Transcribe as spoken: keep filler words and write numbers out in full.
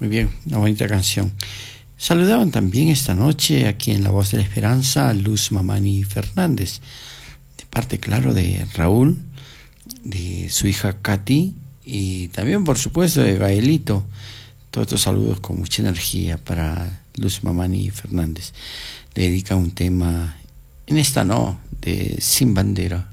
Muy bien, una bonita canción. Saludaban también esta noche aquí en La Voz de la Esperanza a Luz Mamani Fernández, de parte, claro, de Raúl, de su hija Katy y también, por supuesto, de Gaelito. Todos estos saludos con mucha energía para Luz Mamani Fernández. Le dedica un tema, en esta no, de Sin Bandera.